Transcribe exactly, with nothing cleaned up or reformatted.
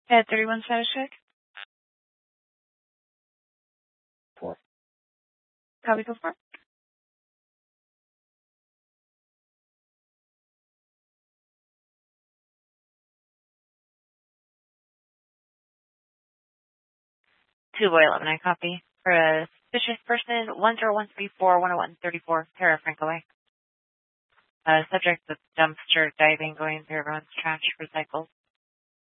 At thirty-one status check. Four. Copy, go for it. Two boy eleven, I copy. For a suspicious person, one zero one three four one zero one thirty-four, Tara Frankaway. Uh, subject with dumpster diving going through everyone's trash recycles.